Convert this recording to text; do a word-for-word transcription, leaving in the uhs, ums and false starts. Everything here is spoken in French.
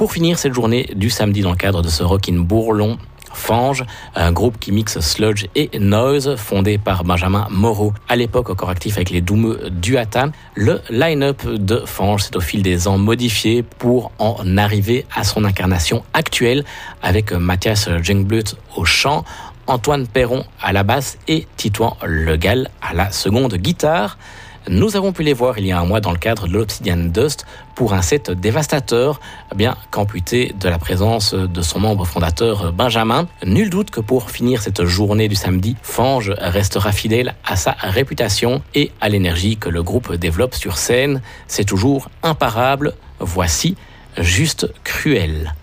Pour finir cette journée du samedi dans le cadre de ce Rockin' Bourlon, Fange, un groupe qui mixe sludge et noise, fondé par Benjamin Moreau, à l'époque encore actif avec les Doumeux du Hata. Le line-up de Fange s'est au fil des ans modifié pour en arriver à son incarnation actuelle, avec Mathias Jungblut au chant, Antoine Perron à la basse et Titouan Legal à la seconde guitare. Nous avons pu les voir il y a un mois dans le cadre de l'Obsidian Dust pour un set dévastateur, bien qu'amputé de la présence de son membre fondateur Benjamin. Nul doute que pour finir cette journée du samedi, Fange restera fidèle à sa réputation et à l'énergie que le groupe développe sur scène. C'est toujours imparable. Voici Juste Cruel.